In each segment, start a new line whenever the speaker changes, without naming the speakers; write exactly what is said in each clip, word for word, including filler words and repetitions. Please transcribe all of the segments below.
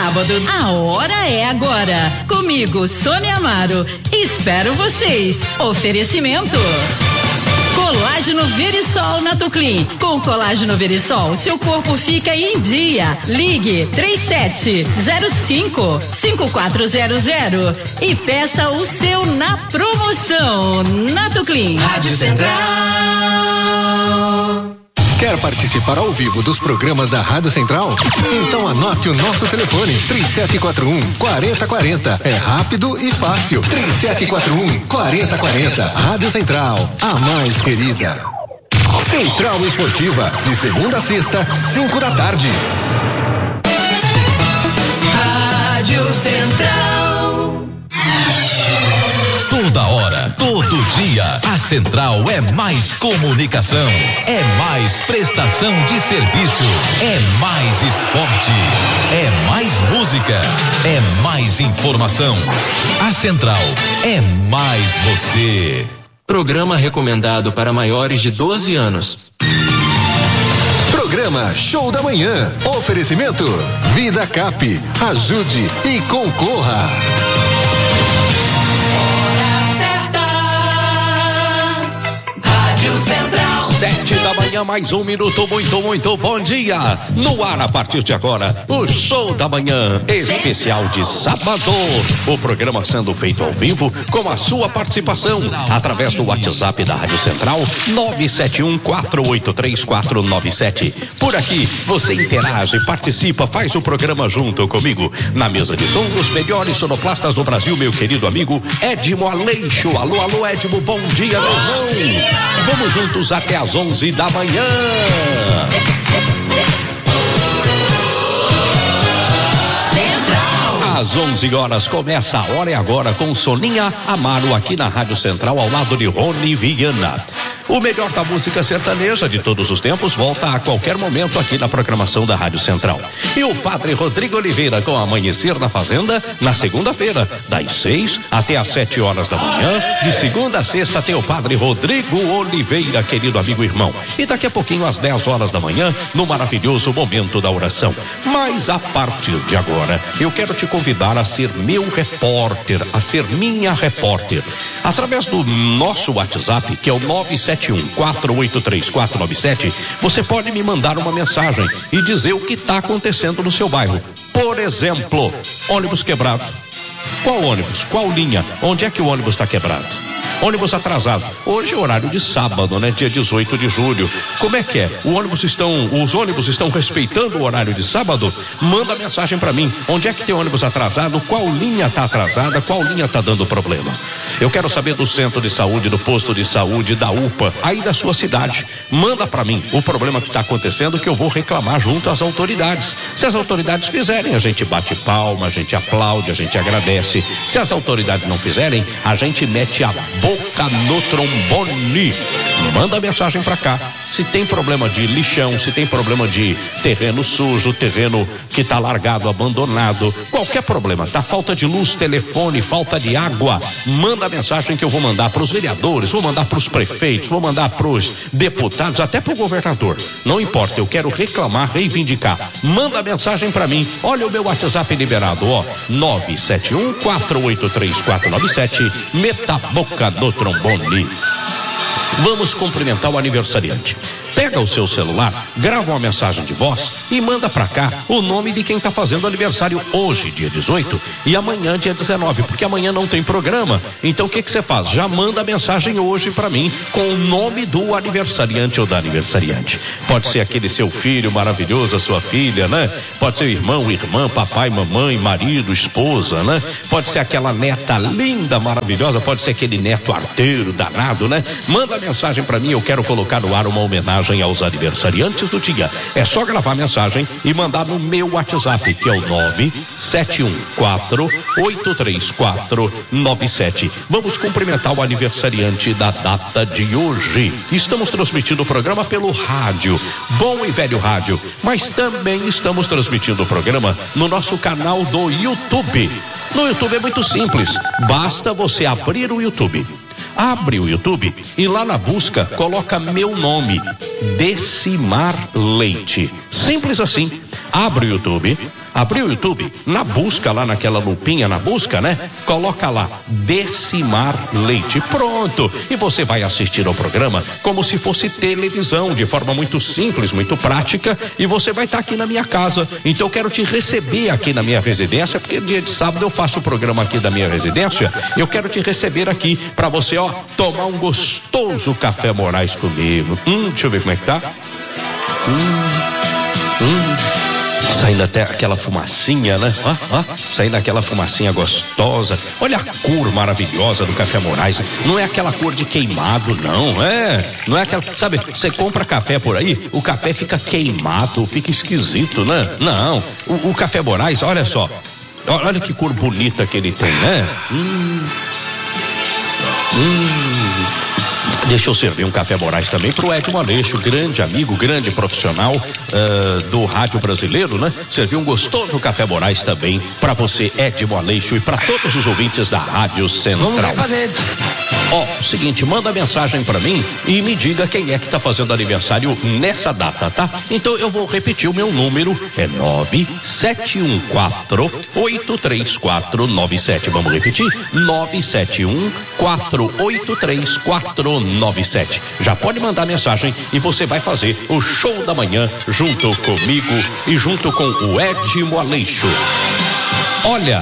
sábado, a hora é agora. Comigo, Sônia Amaro. Espero vocês. Oferecimento. Colágeno Verisol Natuclean. Com colágeno Verisol, seu corpo fica em dia. Ligue três sete zero cinco, cinco quatro zero zero e peça o seu na promoção. Natuclean.
Rádio Central.
Quer participar ao vivo dos programas da Rádio Central? Então anote o nosso telefone três sete quatro um, quatro zero quatro zero. É rápido e fácil. três sete quatro um, quatro zero quatro zero. Rádio Central, a mais querida. Central Esportiva, de segunda a sexta, cinco da tarde.
Rádio Central.
Toda hora, todo dia, a Central é mais comunicação, é mais prestação de serviço, é mais esporte, é mais música, é mais informação. A Central é mais você.
Programa recomendado para maiores de doze anos.
Programa Show da Manhã. Oferecimento Vida Cap. Ajude e concorra.
Sete da manhã, mais um minuto, muito, muito bom dia. No ar, a partir de agora, o Show da Manhã, especial de sábado. O programa sendo feito ao vivo, com a sua participação, através do WhatsApp da Rádio Central, nove sete um, quatro oito três, quatro nove sete. Por aqui, você interage, participa, faz o programa junto comigo. Na mesa de som, os melhores sonoplastas do Brasil, meu querido amigo Edmo Aleixo. Alô, alô, Edmo, bom dia, meu irmão. Vamos juntos até às onze da manhã. Às onze horas começa a Hora é Agora com Soninha Amaro aqui na Rádio Central ao lado de Rony Viana. O melhor da música sertaneja de todos os tempos volta a qualquer momento aqui na programação da Rádio Central. E o Padre Rodrigo Oliveira com Amanhecer na Fazenda na segunda-feira, das seis até às sete horas da manhã. De segunda a sexta tem o Padre Rodrigo Oliveira, querido amigo irmão. E daqui a pouquinho às dez horas da manhã, no maravilhoso momento da oração. Mas a partir de agora, eu quero te convidar a ser meu repórter, a ser minha repórter. Através do nosso WhatsApp, que é o nove sete um, quatro oito três, quatro nove sete, você pode me mandar uma mensagem e dizer o que está acontecendo no seu bairro. Por exemplo, ônibus quebrado. Qual ônibus? Qual linha? Onde é que o ônibus está quebrado? Ônibus atrasado. Hoje é horário de sábado, né? Dia dezoito de julho. Como é que é? O ônibus estão, os ônibus estão respeitando o horário de sábado? Manda mensagem para mim. Onde é que tem ônibus atrasado? Qual linha está atrasada? Qual linha está dando problema? Eu quero saber do centro de saúde, do posto de saúde, da U P A, aí da sua cidade. Manda para mim o problema que está acontecendo, que eu vou reclamar junto às autoridades. Se as autoridades fizerem, a gente bate palma, a gente aplaude, a gente agradece. Se as autoridades não fizerem, a gente mete a boca no trombone. Manda mensagem pra cá. Se tem problema de lixão, se tem problema de terreno sujo, terreno que tá largado, abandonado, qualquer problema, tá? Falta de luz, telefone, falta de água, manda mensagem que eu vou mandar pros vereadores, vou mandar pros prefeitos, vou mandar pros deputados, até pro governador. Não importa, eu quero reclamar, reivindicar. Manda mensagem pra mim. Olha o meu WhatsApp liberado, ó, nove sete um, quatro oito três, quatro nove sete. Meta a boca no trombone. Vamos cumprimentar o aniversariante. Pega o seu celular, grava uma mensagem de voz e manda pra cá o nome de quem tá fazendo aniversário hoje, dia dezoito, e amanhã, dia dezenove, porque amanhã não tem programa. Então o que que você faz? Já manda a mensagem hoje pra mim com o nome do aniversariante ou da aniversariante. Pode ser aquele seu filho maravilhoso, a sua filha, né? Pode ser irmão, irmã, papai, mamãe, marido, esposa, né? Pode ser aquela neta linda, maravilhosa, pode ser aquele neto arteiro, danado, né? Manda a mensagem pra mim, eu quero colocar no ar uma homenagem aos aniversariantes do dia. É só gravar a mensagem e mandar no meu WhatsApp, que é o nove sete um quatro oito três quatro nove sete. Vamos cumprimentar o aniversariante da data de hoje. Estamos transmitindo o programa pelo rádio, bom e velho rádio, mas também estamos transmitindo o programa no nosso canal do YouTube. No YouTube é muito simples, basta você abrir o YouTube. Abre o YouTube e lá na busca coloca meu nome, Decimar Leite. Simples assim. abre o YouTube, abre o YouTube, na busca lá, naquela lupinha na busca, né? Coloca lá, Decimar Leite, pronto, e você vai assistir ao programa como se fosse televisão, de forma muito simples, muito prática, e você vai estar aqui na minha casa. Então eu quero te receber aqui na minha residência, porque dia de sábado eu faço o programa aqui da minha residência. Eu quero te receber aqui para você, ó, tomar um gostoso café Moraes comigo. Hum, deixa eu ver como é que tá. Hum, hum. Saindo até aquela fumacinha, né? Ó, ó, saindo aquela fumacinha gostosa. Olha a cor maravilhosa do café Moraes. Não é aquela cor de queimado, não. É, não é aquela, sabe, você compra café por aí, o café fica queimado, fica esquisito, né? Não, o, o café Moraes, olha só. Olha que cor bonita que ele tem, né? Hum. Hum. Deixa eu servir um café Moraes também pro Edmo Aleixo, grande amigo, grande profissional uh, do rádio brasileiro, né? Servir um gostoso café Moraes também para você, Edmo Aleixo, e para todos os ouvintes da Rádio Central.
Vamos fazer.
Ó, oh, seguinte, manda mensagem para mim e me diga quem é que tá fazendo aniversário nessa data, tá? Então eu vou repetir o meu número, é nove sete um quatro, oito três quatro nove sete. Vamos repetir? nove sete um quatro oito três quatro nove sete. Já pode mandar mensagem e você vai fazer o show da manhã junto comigo e junto com o Edmo Aleixo. Olha,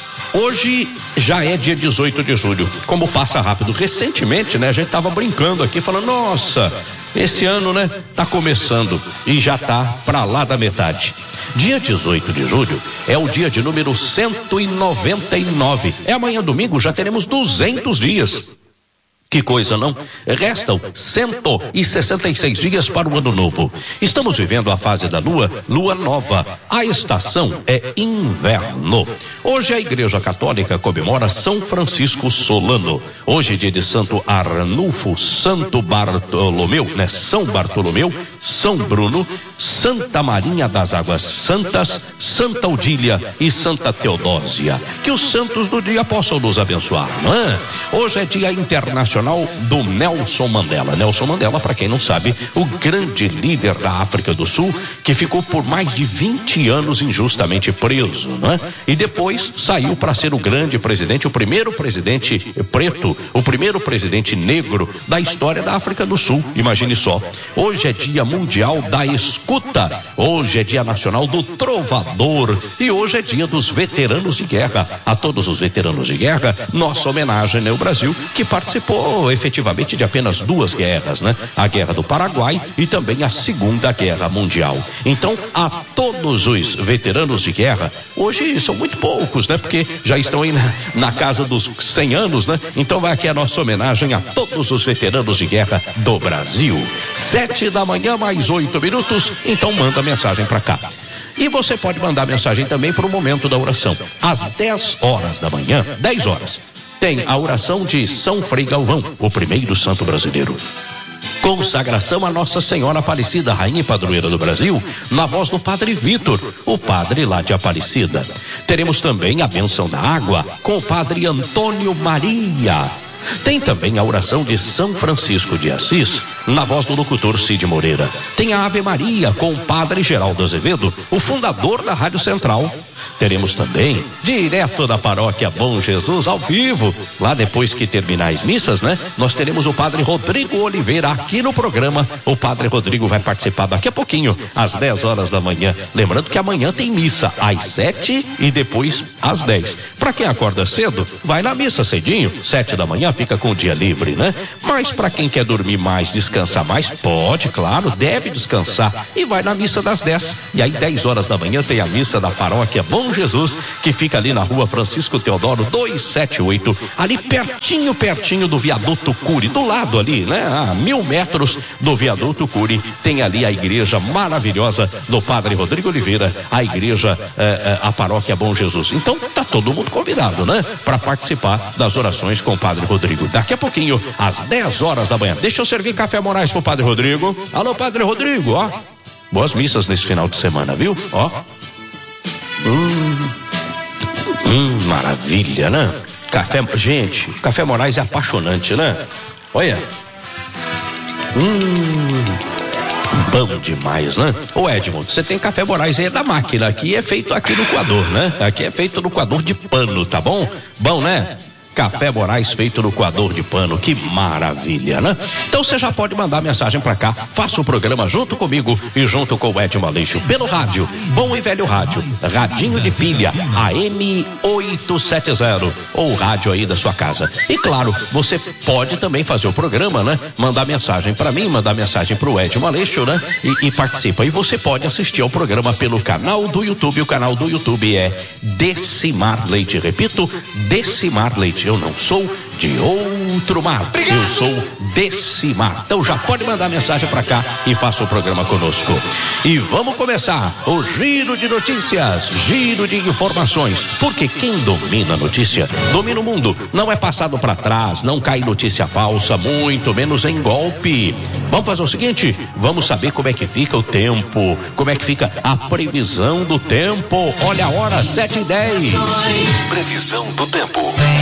hoje já é dia dezoito de julho, como passa rápido. Recentemente, né, a gente tava brincando aqui, falando, nossa, esse ano, né, tá começando e já tá pra lá da metade. Dia dezoito de julho é o dia de número cento e noventa e nove. É amanhã domingo, já teremos duzentos dias. Que coisa, não? Restam cento e sessenta e seis dias para o ano novo. Estamos vivendo a fase da lua, lua nova. A estação é inverno. Hoje a Igreja Católica comemora São Francisco Solano. Hoje dia de Santo Arnulfo, Santo Bartolomeu, né? São Bartolomeu, São Bruno, Santa Marinha das Águas Santas, Santa Odília e Santa Teodósia. Que os santos do dia possam nos abençoar, não é? Hoje é dia internacional do Nelson Mandela. Nelson Mandela, para quem não sabe, o grande líder da África do Sul, que ficou por mais de vinte anos injustamente preso, né? E depois saiu para ser o grande presidente, o primeiro presidente preto, o primeiro presidente negro da história da África do Sul. Imagine só. Hoje é dia mundial da escuta, hoje é dia nacional do trovador e hoje é dia dos veteranos de guerra. A todos os veteranos de guerra, nossa homenagem no Brasil, que participou efetivamente de apenas duas guerras, né? A Guerra do Paraguai e também a Segunda Guerra Mundial. Então, a todos os veteranos de guerra, hoje são muito poucos, né? Porque já estão aí na, na casa dos cem anos, né? Então vai aqui a nossa homenagem a todos os veteranos de guerra do Brasil. Sete da manhã, mais oito minutos, então manda mensagem pra cá. E você pode mandar mensagem também para o momento da oração. Às dez horas da manhã, dez horas. Tem a oração de São Frei Galvão, o primeiro santo brasileiro. Consagração a Nossa Senhora Aparecida, Rainha e Padroeira do Brasil, na voz do Padre Vitor, o padre lá de Aparecida. Teremos também a bênção da água com o Padre Antônio Maria. Tem também a oração de São Francisco de Assis, na voz do locutor Cid Moreira. Tem a Ave Maria com o Padre Geraldo Azevedo, o fundador da Rádio Central. Teremos também, direto da paróquia Bom Jesus, ao vivo, lá depois que terminar as missas, né? Nós teremos o Padre Rodrigo Oliveira aqui no programa. O Padre Rodrigo vai participar daqui a pouquinho, às dez horas da manhã. Lembrando que amanhã tem missa às sete e depois às dez. Para quem acorda cedo, vai na missa cedinho, sete da manhã, fica com o dia livre, né? Mas para quem quer dormir mais, descansar mais, pode, claro, deve descansar e vai na missa das dez. E aí, dez horas da manhã, tem a missa da paróquia Bom Jesus, que fica ali na rua Francisco Teodoro duzentos e setenta e oito, ali pertinho, pertinho do viaduto Cury, do lado ali, né? A mil metros do viaduto Cury, tem ali a igreja maravilhosa do Padre Rodrigo Oliveira, a igreja, eh, a paróquia Bom Jesus. Então, tá todo mundo convidado, né? Para participar das orações com o Padre Rodrigo. Daqui a pouquinho, às dez horas da manhã. Deixa eu servir café Moraes pro Padre Rodrigo. Alô, Padre Rodrigo, ó. Boas missas nesse final de semana, viu? Ó. Hum, hum, maravilha, né? Café, gente, café Moraes é apaixonante, né? Olha. Hum, Bom demais, né? Ô Edmundo, você tem Café Moraes aí da máquina, aqui é feito aqui no coador, né? Aqui é feito no coador de pano, tá bom? Bom, né? Café Moraes feito no coador de pano, que maravilha, né? Então você já pode mandar mensagem pra cá, faça o programa junto comigo e junto com o Edmo Aleixo pelo rádio, bom e velho rádio, radinho de pilha, A M oitocentos e setenta, ou rádio aí da sua casa. E claro, você pode também fazer o programa, né? Mandar mensagem pra mim, mandar mensagem pro Edmo Aleixo, né? E, e participa. E você pode assistir ao programa pelo canal do YouTube. O canal do YouTube é Decimar Leite. Repito, Decimar Leite. Eu não sou de outro mar. Obrigado. Eu sou Decimar. Então já pode mandar mensagem pra cá e faça o programa conosco. E vamos começar o giro de notícias, giro de informações, porque quem domina a notícia, domina o mundo. Não é passado pra trás, não cai notícia falsa, muito menos em golpe. Vamos fazer o seguinte, vamos saber como é que fica o tempo, como é que fica a previsão do tempo. Olha a hora, sete e dez.
Previsão do tempo.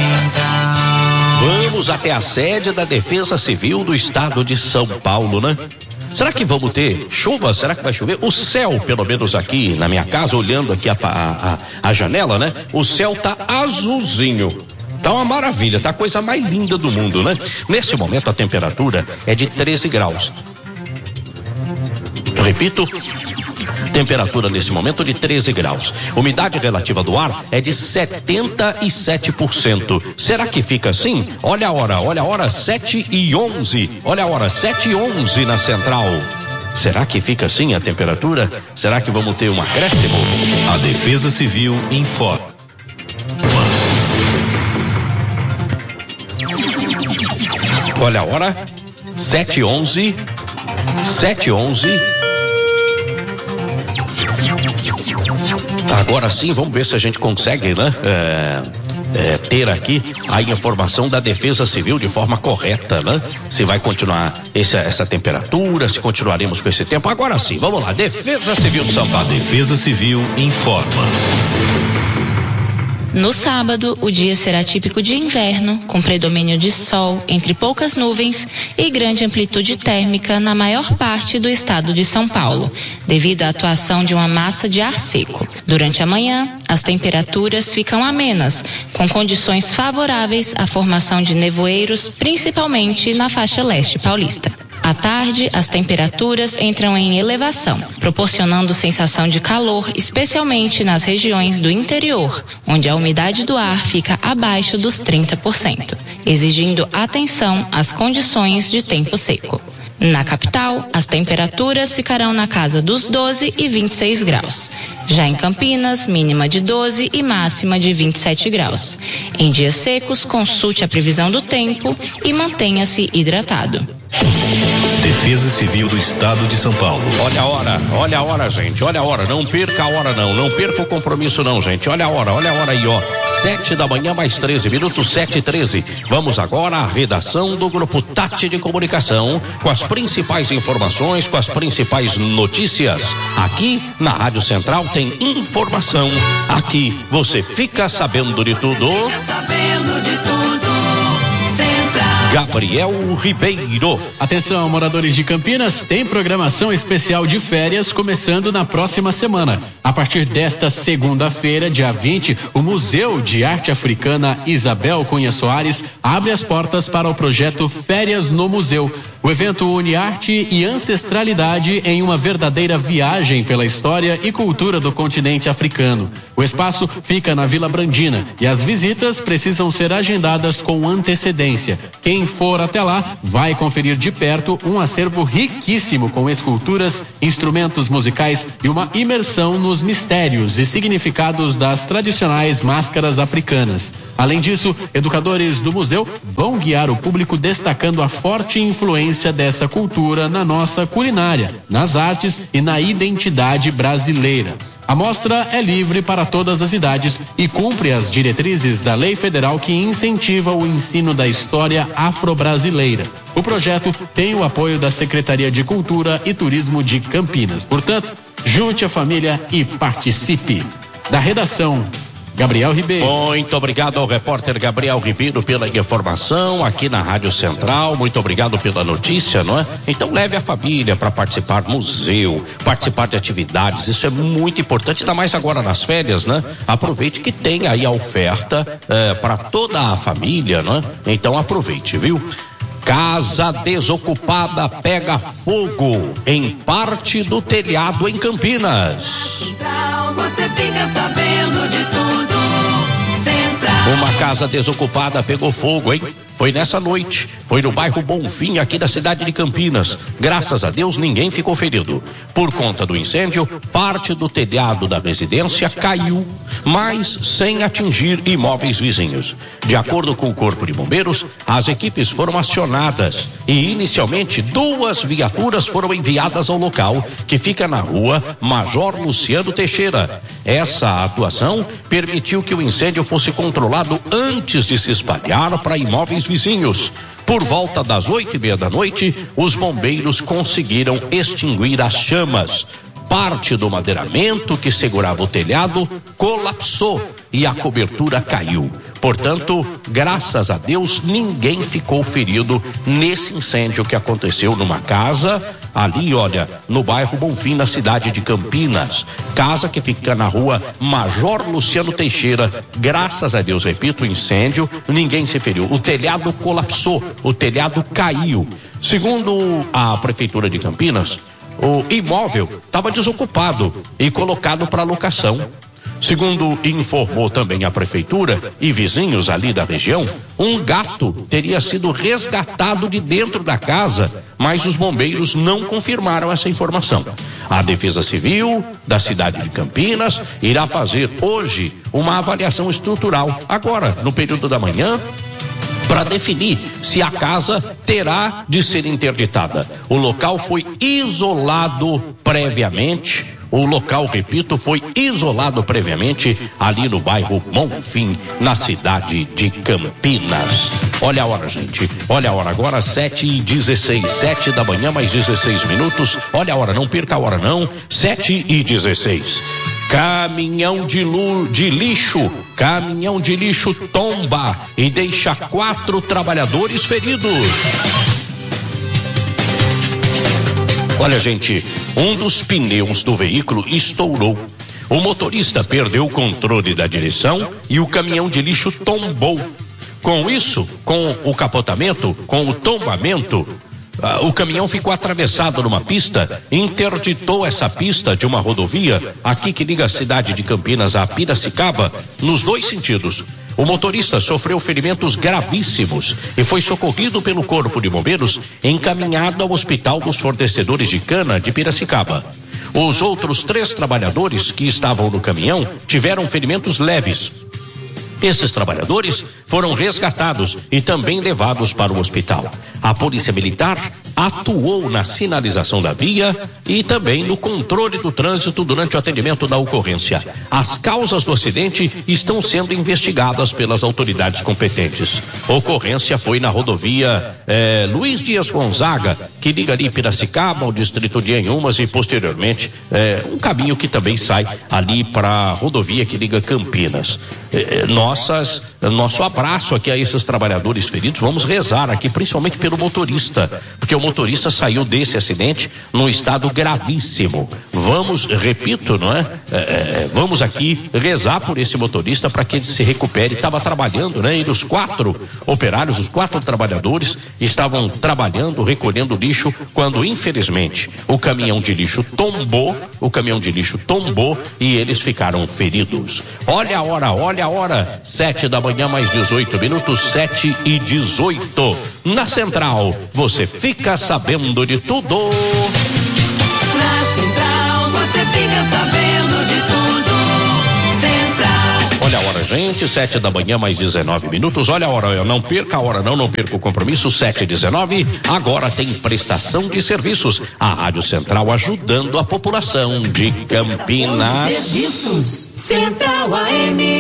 Vamos até a sede da Defesa Civil do Estado de São Paulo, né? Será que vamos ter chuva? Será que vai chover? O céu, pelo menos aqui na minha casa, olhando aqui a, a, a janela, né? O céu tá azulzinho. Tá uma maravilha, tá a coisa mais linda do mundo, né? Nesse momento a temperatura é de treze graus. Eu repito, temperatura nesse momento de treze graus. Umidade relativa do ar é de setenta e sete por cento. Será que fica assim? Olha a hora, olha a hora, sete e onze. Olha a hora, sete e onze na central. Será que fica assim a temperatura? Será que vamos ter um acréscimo?
A Defesa Civil informa.
Olha a hora, sete e onze. sete e onze. Agora sim, vamos ver se a gente consegue, né? É, é, ter aqui a informação da Defesa Civil de forma correta, né? Se vai continuar esse, essa temperatura, se continuaremos com esse tempo. Agora sim, vamos lá. Defesa Civil de São Paulo.
A Defesa Civil informa.
No sábado, o dia será típico de inverno, com predomínio de sol entre poucas nuvens e grande amplitude térmica na maior parte do estado de São Paulo, devido à atuação de uma massa de ar seco. Durante a manhã, as temperaturas ficam amenas, com condições favoráveis à formação de nevoeiros, principalmente na faixa leste paulista. À tarde, as temperaturas entram em elevação, proporcionando sensação de calor, especialmente nas regiões do interior, onde a umidade do ar fica abaixo dos trinta por cento, exigindo atenção às condições de tempo seco. Na capital, as temperaturas ficarão na casa dos doze e vinte e seis graus. Já em Campinas, mínima de doze e máxima de vinte e sete graus. Em dias secos, consulte a previsão do tempo e mantenha-se hidratado.
Defesa Civil do Estado de São Paulo.
Olha a hora, olha a hora, gente, olha a hora, não perca a hora não, não perca o compromisso não, gente, olha a hora, olha a hora aí, ó, sete da manhã mais treze minutos, sete e treze. Vamos agora à redação do Grupo Tati de Comunicação, com as principais informações, com as principais notícias. Aqui na Rádio Central tem informação, aqui você fica sabendo de tudo.
Fica sabendo de tudo.
Gabriel Ribeiro.
Atenção, moradores de Campinas, tem programação especial de férias começando na próxima semana. A partir desta segunda-feira, dia vinte, o Museu de Arte Africana Isabel Cunha Soares abre as portas para o projeto Férias no Museu. O evento une arte e ancestralidade em uma verdadeira viagem pela história e cultura do continente africano. O espaço fica na Vila Brandina e as visitas precisam ser agendadas com antecedência. Quem for até lá vai conferir de perto um acervo riquíssimo com esculturas, instrumentos musicais e uma imersão nos mistérios e significados das tradicionais máscaras africanas. Além disso, educadores do museu vão guiar o público destacando a forte influência dessa cultura na nossa culinária, nas artes e na identidade brasileira. A mostra é livre para todas as idades e cumpre as diretrizes da lei federal que incentiva o ensino da história afro-brasileira. O projeto tem o apoio da Secretaria de Cultura e Turismo de Campinas. Portanto, junte a família e participe. Da redação Gabriel Ribeiro.
Muito obrigado ao repórter Gabriel Ribeiro pela informação aqui na Rádio Central. Muito obrigado pela notícia, não é? Então leve a família para participar do museu, participar de atividades. Isso é muito importante, ainda mais agora nas férias, né? Aproveite que tem aí a oferta eh, para toda a família, não é? Então aproveite, viu? Casa desocupada pega fogo em parte do telhado em Campinas.
Central, você fica sabendo de tudo. Central.
Uma casa desocupada pegou fogo, hein? Foi nessa noite, foi no bairro Bonfim, aqui da cidade de Campinas. Graças a Deus, ninguém ficou ferido. Por conta do incêndio, parte do telhado da residência caiu, mas sem atingir imóveis vizinhos. De acordo com o Corpo de Bombeiros, as equipes foram acionadas e, inicialmente, duas viaturas foram enviadas ao local, que fica na rua Major Luciano Teixeira. Essa atuação permitiu que o incêndio fosse controlado antes de se espalhar para imóveis vizinhos. Por volta das oito e meia da noite, os bombeiros conseguiram extinguir as chamas. Parte do madeiramento que segurava o telhado colapsou e a cobertura caiu. Portanto, graças a Deus, ninguém ficou ferido nesse incêndio que aconteceu numa casa ali, olha, no bairro Bonfim, na cidade de Campinas. Casa que fica na rua Major Luciano Teixeira. Graças a Deus, repito, incêndio, ninguém se feriu. O telhado colapsou, o telhado caiu. Segundo a Prefeitura de Campinas, o imóvel estava desocupado e colocado para locação. Segundo informou também a prefeitura e vizinhos ali da região, um gato teria sido resgatado de dentro da casa, mas os bombeiros não confirmaram essa informação. A Defesa Civil da cidade de Campinas irá fazer hoje uma avaliação estrutural, agora, no período da manhã, para definir se a casa terá de ser interditada. O local foi isolado previamente. O local, repito, foi isolado previamente ali no bairro Bonfim, na cidade de Campinas. Olha a hora, gente. Olha a hora agora, sete e dezesseis, sete da manhã, mais dezesseis minutos. Olha a hora, não perca a hora não. Sete e dezesseis. Caminhão de, lu, de lixo, caminhão de lixo tomba e deixa quatro trabalhadores feridos. Olha, gente, um dos pneus do veículo estourou. O motorista perdeu o controle da direção e o caminhão de lixo tombou. Com isso, com o capotamento, com o tombamento, Ah, o caminhão ficou atravessado numa pista, interditou essa pista de uma rodovia aqui que liga a cidade de Campinas a Piracicaba, nos dois sentidos. O motorista sofreu ferimentos gravíssimos e foi socorrido pelo Corpo de Bombeiros, encaminhado ao Hospital dos Fornecedores de Cana de Piracicaba. Os outros três trabalhadores que estavam no caminhão tiveram ferimentos leves. Esses trabalhadores foram resgatados e também levados para o hospital. A Polícia Militar atuou na sinalização da via e também no controle do trânsito durante o atendimento da ocorrência. As causas do acidente estão sendo investigadas pelas autoridades competentes. A ocorrência foi na rodovia eh, Luiz Dias Gonzaga, que liga ali Piracicaba ao distrito de Anhumas e posteriormente eh, um caminho que também sai ali para a rodovia que liga Campinas. Eh, nós Nossas, nosso abraço aqui a esses trabalhadores feridos. Vamos rezar aqui, principalmente pelo motorista, porque o motorista saiu desse acidente num estado gravíssimo. Vamos, repito, não é? é, é vamos aqui rezar por esse motorista para que ele se recupere. Estava trabalhando, né? E os quatro operários, os quatro trabalhadores estavam trabalhando, recolhendo lixo, quando infelizmente o caminhão de lixo tombou, o caminhão de lixo tombou e eles ficaram feridos. Olha a hora, olha a hora. Sete da manhã, mais dezoito minutos, sete e dezoito. Na Central, você fica sabendo de tudo.
Na Central, você fica sabendo de tudo. Central.
Olha a hora, gente, sete da manhã, mais dezenove minutos. Olha a hora, não perca a hora não, não perca o compromisso, sete e dezenove. Agora tem prestação de serviços. A Rádio Central ajudando a população de Campinas.
Serviços Central A M.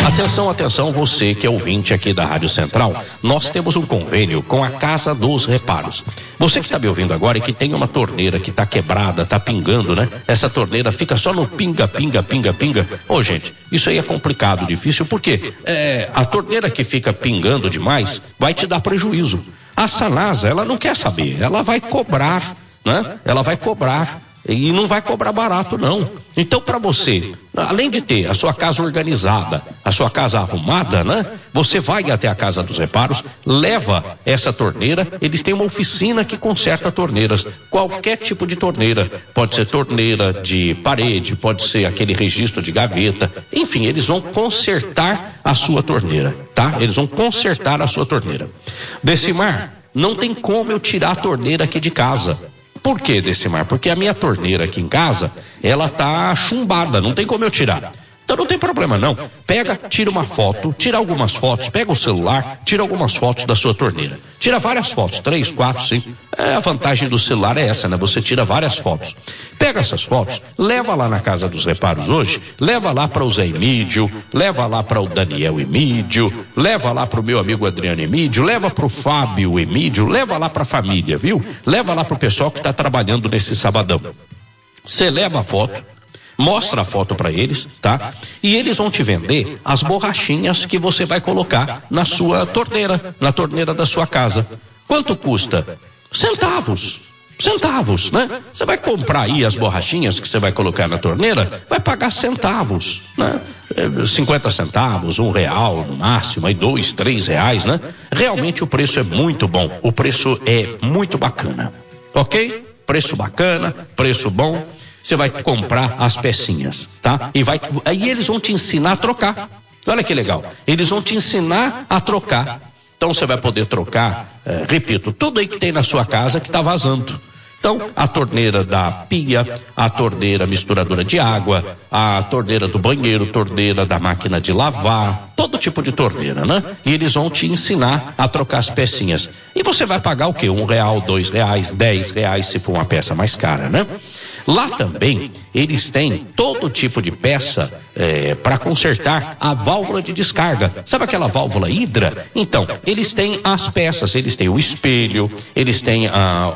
Atenção, atenção, você que é ouvinte aqui da Rádio Central, nós temos um convênio com a Casa dos Reparos. Você que está me ouvindo agora e que tem uma torneira que está quebrada, está pingando, né? Essa torneira fica só no pinga, pinga, pinga, pinga. Ô, gente, isso aí é complicado, difícil, porque é, a torneira que fica pingando demais vai te dar prejuízo. A Sanasa, ela não quer saber, ela vai cobrar, né? Ela vai cobrar. E não vai cobrar barato, não. Então, para você, além de ter a sua casa organizada, a sua casa arrumada, né? Você vai até a Casa dos Reparos, leva essa torneira, eles têm uma oficina que conserta torneiras, qualquer tipo de torneira. Pode ser torneira de parede, pode ser aquele registro de gaveta, enfim, eles vão consertar a sua torneira, tá? Eles vão consertar a sua torneira. Decimar, não tem como eu tirar a torneira aqui de casa. Por que, Decimar? Porque a minha torneira aqui em casa, ela tá chumbada, não tem como eu tirar. Então não tem problema não. Pega, tira uma foto, tira algumas fotos, pega o celular, tira algumas fotos da sua torneira. Tira várias fotos, três, quatro, cinco. É, a vantagem do celular é essa, né? Você tira várias fotos. Pega essas fotos, leva lá na Casa dos Reparos hoje, leva lá para o Zé Emídio, leva lá para o Daniel Emídio, leva lá para o meu amigo Adriano Emídio, leva para o Fábio Emídio, leva lá para a família, viu? Leva lá para o pessoal que está trabalhando nesse sabadão. Você leva a foto, mostra a foto para eles, tá? E eles vão te vender as borrachinhas que você vai colocar na sua torneira, na torneira da sua casa. Quanto custa? Centavos. Centavos, né? Você vai comprar aí as borrachinhas que você vai colocar na torneira, vai pagar centavos, né? cinquenta centavos, um real no máximo, aí dois, três reais, né? Realmente o preço é muito bom, o preço é muito bacana, ok? Preço bacana, preço bom. Você vai comprar as pecinhas, tá? E vai, aí eles vão te ensinar a trocar. Olha que legal. Eles vão te ensinar a trocar. Então você vai poder trocar, é, repito, tudo aí que tem na sua casa que está vazando. Então, a torneira da pia, a torneira misturadora de água, a torneira do banheiro, torneira da máquina de lavar, todo tipo de torneira, né? E eles vão te ensinar a trocar as pecinhas. E você vai pagar o quê? Um real, dois reais, dez reais, se for uma peça mais cara, né? Lá também, eles têm todo tipo de peça é, para consertar a válvula de descarga. Sabe aquela válvula hidra? Então, eles têm as peças, eles têm o espelho, eles têm a,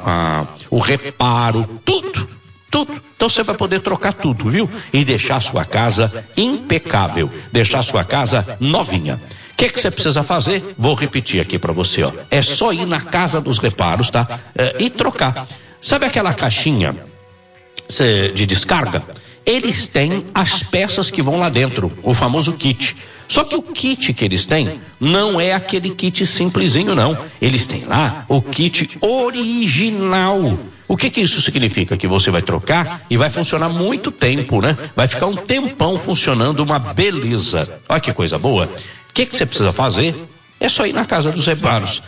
a, o reparo, tudo, tudo. Então você vai poder trocar tudo, viu? E deixar a sua casa impecável, deixar a sua casa novinha. O que que você precisa fazer? Vou repetir aqui para você, ó. É só ir na Casa dos Reparos, tá? É, e trocar. Sabe aquela caixinha de descarga? Eles têm as peças que vão lá dentro, o famoso kit. Só que o kit que eles têm não é aquele kit simplesinho, não. Eles têm lá o kit original. O que que isso significa? Que você vai trocar e vai funcionar muito tempo, né? Vai ficar um tempão funcionando, uma beleza. Olha que coisa boa. O que que você precisa fazer? É só ir na Casa dos Reparos.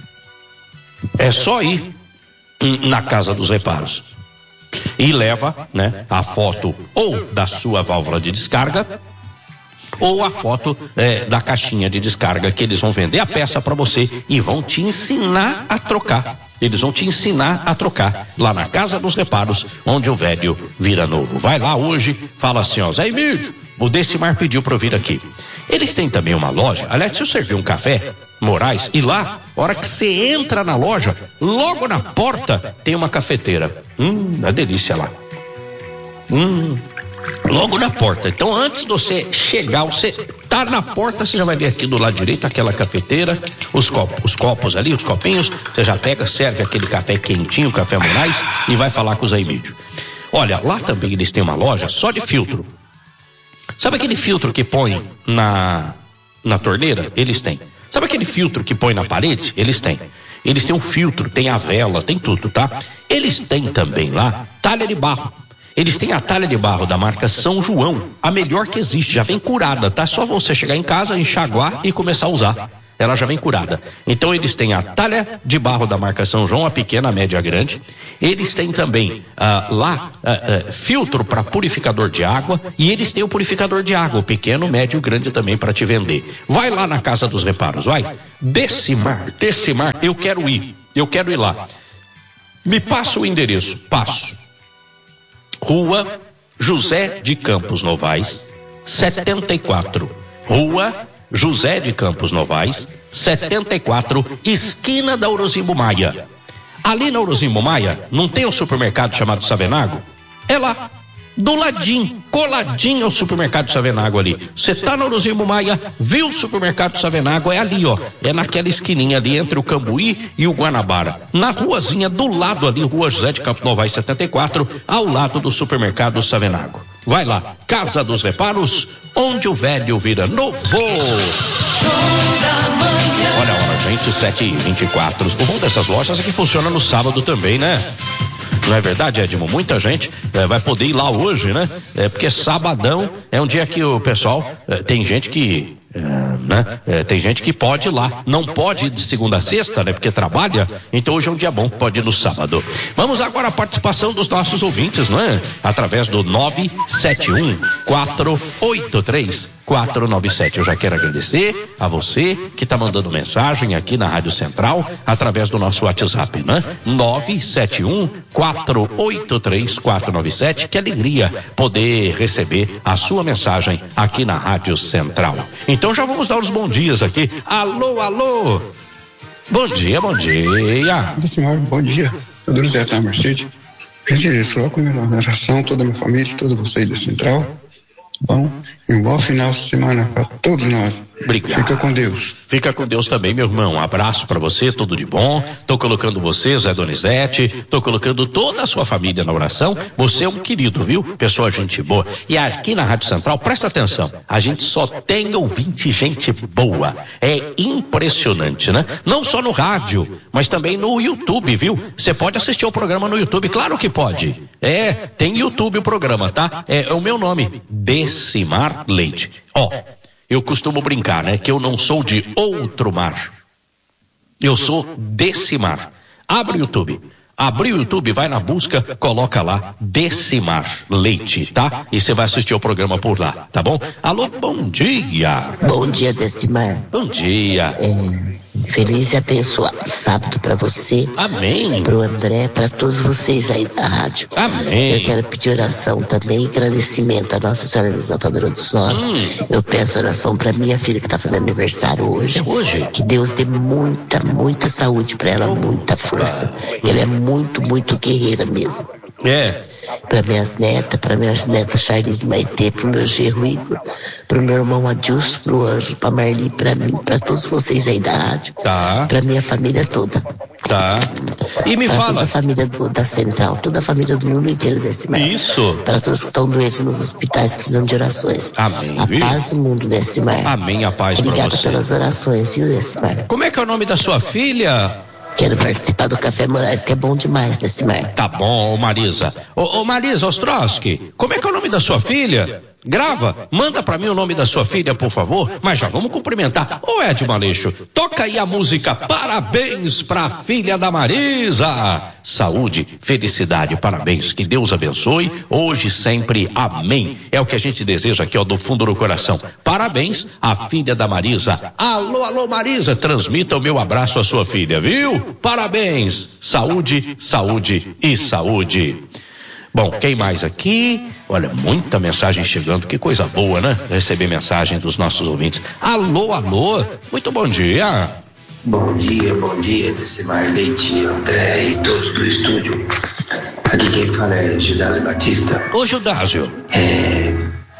É só ir na Casa dos Reparos. E leva, né, a foto ou da sua válvula de descarga ou a foto é, da caixinha de descarga, que eles vão vender a peça para você e vão te ensinar a trocar. Eles vão te ensinar a trocar lá na Casa dos Reparos, onde o velho vira novo. Vai lá hoje, fala assim, ó, Zé Emídio, o Decimar pediu para eu vir aqui. Eles têm também uma loja, aliás, se eu servir um café, Moraes, e lá, a hora que você entra na loja, logo na porta tem uma cafeteira. Hum, uma delícia lá. Hum, logo na porta. Então, antes de você chegar, você tá na porta, você já vai ver aqui do lado direito aquela cafeteira, os copos, os copos ali, os copinhos, você já pega, serve aquele café quentinho, café Moraes, e vai falar com o Zé Emídio. Olha, lá também eles têm uma loja só de filtro. Sabe aquele filtro que põe na, na torneira? Eles têm. Sabe aquele filtro que põe na parede? Eles têm. Eles têm um filtro, tem a vela, tem tudo, tá? Eles têm também lá talha de barro. Eles têm a talha de barro da marca São João, a melhor que existe, já vem curada, tá? Só você chegar em casa, enxaguar e começar a usar. Ela já vem curada. Então eles têm a talha de barro da marca São João, a pequena, a média, a grande. Eles têm também ah, lá ah, ah, filtro para purificador de água, e eles têm o purificador de água, o pequeno, médio, grande também para te vender. Vai lá na Casa dos Reparos, vai. Decimar, Decimar, eu quero ir, eu quero ir lá. Me passa o endereço, passo. Rua José de Campos Novaes, setenta e quatro. Rua José de Campos Novaes, setenta e quatro, esquina da Orozimbo Maia. Ali na Orozimbo Maia, não tem um supermercado chamado Savenago? É lá, do ladinho, coladinho ao supermercado Savenago ali. Você tá na Orozimbo Maia, viu o supermercado Savenago? É ali, ó. É naquela esquininha ali entre o Cambuí e o Guanabara. Na ruazinha do lado ali, Rua José de Campos Novaes setenta e quatro, ao lado do supermercado Savenago. Vai lá, Casa dos Reparos, onde o velho vira novo. Olha a hora, gente, sete e vinte e quatro. O bom dessas lojas é que funciona no sábado também, né? Não é verdade, Edmo? Muita gente é, vai poder ir lá hoje, né? É, porque sabadão é um dia que o pessoal, é, tem gente que, é, né? É, tem gente que pode ir lá, não pode ir de segunda a sexta, né? Porque trabalha, então hoje é um dia bom, pode ir no sábado. Vamos agora à participação dos nossos ouvintes, não é? Através do nove sete um, quatro oito três, quatro nove sete. Eu já quero agradecer a você que está mandando mensagem aqui na Rádio Central através do nosso WhatsApp, né? nove sete um, quatro oito três, quatro nove sete. Que alegria poder receber a sua mensagem aqui na Rádio Central. Então já vamos dar os bons dias aqui. Alô, alô. Bom dia, bom dia.
Senhor, bom dia. Tudo certo na Mercedes. Pedir coloco minha oração, toda a minha família, todos vocês da Central. Bom, e um bom final de semana para todos nós.
Obrigado.
Fica com Deus.
Fica com Deus também, meu irmão. Um abraço para você, tudo de bom. Tô colocando você, Zé Donizete, tô colocando toda a sua família na oração. Você é um querido, viu? Pessoa, gente boa. E aqui na Rádio Central, presta atenção, a gente só tem ouvinte, gente boa. É impressionante, né? Não só no rádio, mas também no YouTube, viu? Você pode assistir o programa no YouTube, claro que pode. É, tem YouTube o programa, tá? É, é o meu nome, Decimar Leite. Ó, eu costumo brincar, né? Que eu não sou de outro mar. Eu sou Decimar. Abre o YouTube. Abre o YouTube, vai na busca, coloca lá Decimar Leite, tá? E você vai assistir o programa por lá, tá bom? Alô, bom dia.
Bom dia, Decimar.
Bom dia.
É, feliz e abençoado sábado pra você.
Amém.
Pro André, pra todos vocês aí da rádio.
Amém.
Eu quero pedir oração também, agradecimento à Nossa Senhora Exaltadora dos Nós. Hum. Eu peço oração pra minha filha que tá fazendo aniversário hoje.
É hoje?
Que Deus dê muita, muita saúde pra ela, muita força. Ela é muito, muito guerreira mesmo.
É.
Para minhas netas, para minhas netas Charles e Maitê, pro meu genro Igor, pro meu irmão Adilson, pro Anjo, pra Marli, pra mim, pra todos vocês aí da rádio.
Tá.
Pra minha família toda.
Tá. E me
pra
fala.
Toda a família do, da Central, toda a família do mundo inteiro desse mar.
Isso.
Para todos que estão doentes nos hospitais, precisando de orações.
Amém.
A
viu?
paz do mundo desse mar.
Amém, a paz pra
Obrigada
você.
pelas orações, viu, desse mar.
Como é que é o nome da sua filha?
Quero participar do Café Moraes, que é bom demais desse mar.
Tá bom, ô Marisa. Ô, ô Marisa Ostrowski, como é que é o nome da sua filha? Grava, manda pra mim o nome da sua filha, por favor. Mas já vamos cumprimentar. Ô Edmo Aleixo, toca aí a música Parabéns pra filha da Marisa. Saúde, felicidade, parabéns. Que Deus abençoe, hoje sempre, amém. É o que a gente deseja aqui, ó, do fundo do coração. Parabéns à filha da Marisa. Alô, alô Marisa, transmita o meu abraço à sua filha, viu? Parabéns, saúde, saúde e saúde. Bom, quem mais aqui? Olha, muita mensagem chegando, que coisa boa, né? Receber mensagem dos nossos ouvintes. Alô, alô, muito bom dia.
Bom dia, bom dia, Decimar Leite, André e todos do estúdio. Aqui quem fala é Gildásio Batista.
Ô, Gildásio.
É...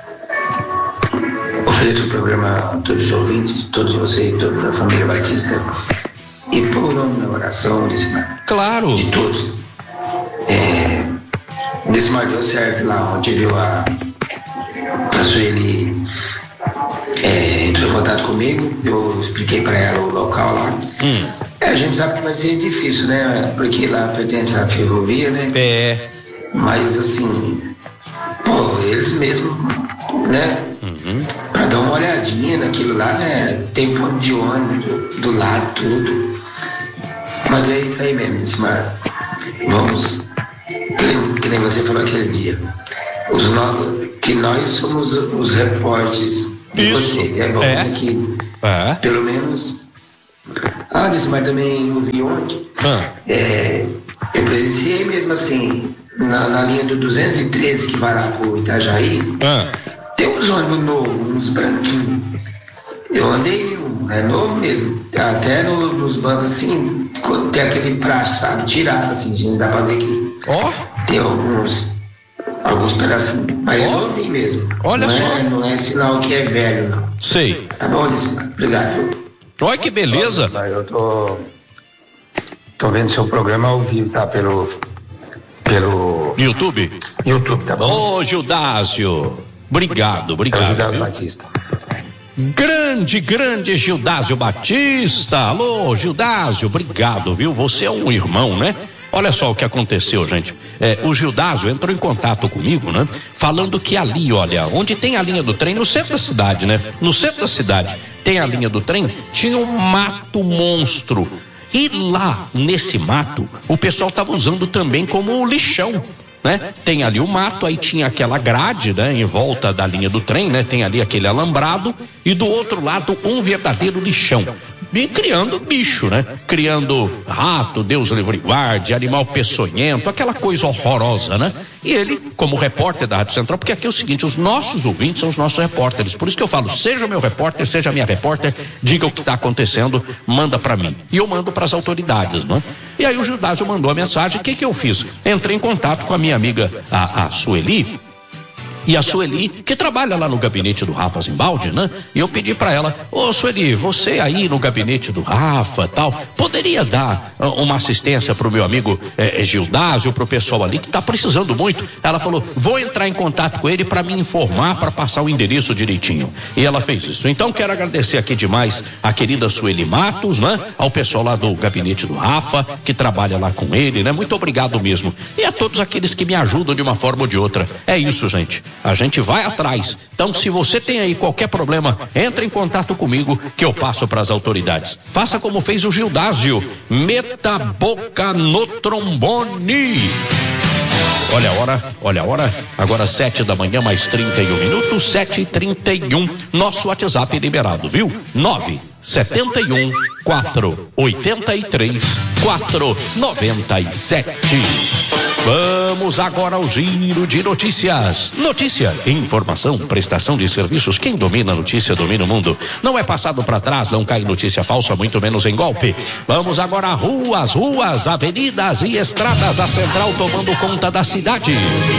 Ofereço o programa a todos os ouvintes, todos vocês, toda da família Batista. E por o nome na oração, Decimar.
Claro.
De todos. É... Decimar Deus serve lá onde viu a, a Sueli é, entrou em contato comigo, eu expliquei para ela o local lá.
Hum.
É, a gente sabe que vai ser difícil, né? Porque lá pertence à ferrovia, né?
É.
Mas assim, pô, eles mesmos, né?
Uhum.
Pra dar uma olhadinha naquilo lá, né? Tem ponto de ônibus do, do lado, tudo. Mas é isso aí mesmo, Decimar. Vamos. Que nem, que nem você falou aquele dia, os no, que nós somos os repórteres de
Isso.
vocês. É bom
é.
que
é.
pelo menos. Ah, Decimar, também eu vi ontem.
Ah.
É, eu presenciei mesmo assim, na, na linha do duzentos e treze que vai lá pro Itajaí.
Ah.
Tem uns ônibus novos, uns branquinhos. Eu andei em um, é novo mesmo. Até no, nos bancos assim, tem aquele plástico, sabe? Tirado assim, não dá pra ver que
Ó.
tem alguns, alguns pedacinhos. Mas é novinho mesmo.
Olha
não
só.
É, não é sinal que é velho, não.
Sei.
Tá bom, Decimar. Obrigado, viu?
Olha que beleza.
Eu tô, tô vendo seu programa ao vivo, tá? Pelo, pelo
YouTube?
YouTube, tá bom?
Ô, Gildásio. Obrigado, obrigado.
É o Gildásio
viu?
Batista.
Grande, grande Gildásio Batista. Alô, Gildásio, obrigado, viu? Você é um irmão, né? Olha só o que aconteceu, gente. É, o Gildásio entrou em contato comigo, né? Falando que ali, olha, onde tem a linha do trem, no centro da cidade, né? No centro da cidade tem a linha do trem, tinha um mato monstro. E lá, nesse mato, o pessoal estava usando também como lixão. Né? Tem ali o mato, aí tinha aquela grade, né, em volta da linha do trem, né? Tem ali aquele alambrado e do outro lado um verdadeiro lixão. E criando bicho, né? Criando rato, Deus livre e guarde, animal peçonhento, aquela coisa horrorosa, né? E ele, como repórter da Rádio Central, porque aqui é o seguinte, os nossos ouvintes são os nossos repórteres, por isso que eu falo, seja meu repórter, seja minha repórter, diga o que está acontecendo, manda para mim. E eu mando para as autoridades, né? E aí o Gildásio mandou a mensagem, o que que eu fiz? Entrei em contato com a minha amiga, a, a Sueli, e a Sueli, que trabalha lá no gabinete do Rafa Zimbaldi, né? E eu pedi para ela, ô Sueli, você aí no gabinete do Rafa tal, poderia dar uh, uma assistência pro meu amigo eh, Gildásio, pro pessoal ali que tá precisando muito? Ela falou, vou entrar em contato com ele para me informar, para passar o endereço direitinho. E ela fez isso. Então quero agradecer aqui demais a querida Sueli Matos, né? Ao pessoal lá do gabinete do Rafa, que trabalha lá com ele, né? Muito obrigado mesmo. E a todos aqueles que me ajudam de uma forma ou de outra. É isso, gente. A gente vai atrás. Então, se você tem aí qualquer problema, entre em contato comigo que eu passo para as autoridades. Faça como fez o Gildásio. Meta a boca no trombone. Olha a hora, olha a hora. Agora sete da manhã, mais trinta e um minutos, sete e trinta e um. Nosso WhatsApp liberado, viu? nove setenta e um, quatro oitenta e três, quatro noventa e sete. Vamos agora ao giro de notícias. Notícia, informação, prestação de serviços. Quem domina a notícia domina o mundo. Não é passado para trás, não cai notícia falsa, muito menos em golpe. Vamos agora a ruas, ruas, avenidas e estradas. A Central tomando conta da cidade.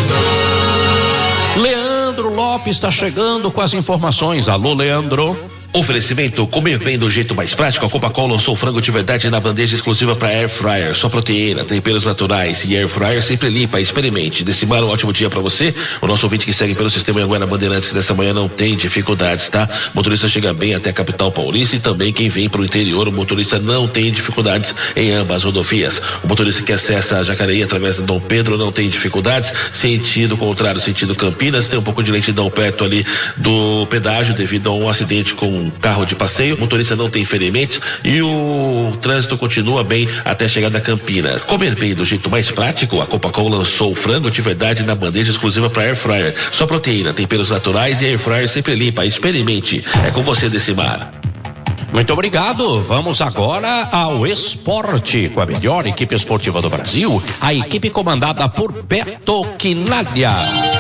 Leandro Lopes está chegando com as informações. Alô, Leandro.
Oferecimento, comer bem do jeito mais prático. A Coca-Cola lançou frango de verdade na bandeja exclusiva para Air Fryer. Só proteína, temperos naturais e Air Fryer sempre limpa. Experimente. Decimar, um ótimo dia para você. O nosso ouvinte que segue pelo sistema Anguera Bandeirantes nessa manhã não tem dificuldades, tá? O motorista chega bem até a capital paulista e também quem vem para o interior, o motorista não tem dificuldades em ambas rodovias. O motorista que acessa a Jacareí através da Dom Pedro não tem dificuldades. Sentido contrário, sentido Campinas, tem um pouco de lentidão perto ali do pedágio devido a um acidente com um carro de passeio. O motorista não tem ferimentos e o trânsito continua bem até chegar na Campinas. Comer bem do jeito mais prático, a Coca-Cola lançou o frango de verdade na bandeja exclusiva para Air Fryer. Só proteína, temperos naturais e Air Fryer sempre limpa. Experimente. É com você, Decimar.
Muito obrigado. Vamos agora ao esporte com a melhor equipe esportiva do Brasil, a equipe comandada por Beto Quinalha.